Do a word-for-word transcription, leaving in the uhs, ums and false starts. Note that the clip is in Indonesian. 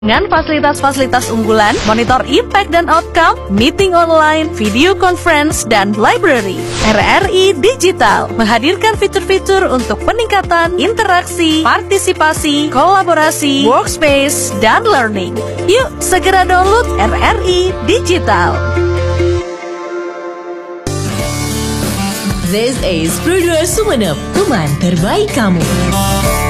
Dengan fasilitas-fasilitas unggulan, monitor impact dan outcome, meeting online, video conference, dan library. R R I Digital menghadirkan fitur-fitur untuk peningkatan interaksi, partisipasi, kolaborasi, workspace, dan learning. Yuk, segera download R R I Digital. This is Pro dua Sumeneb, teman terbaik kamu.